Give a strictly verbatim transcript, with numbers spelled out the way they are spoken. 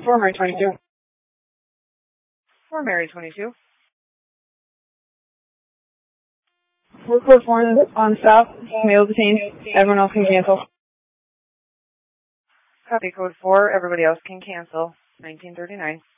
For Mary twenty-two. For Mary twenty-two. We're code four on stop. Male detained. Everyone else can cancel. Copy code four. Everybody else can cancel. nineteen thirty-nine.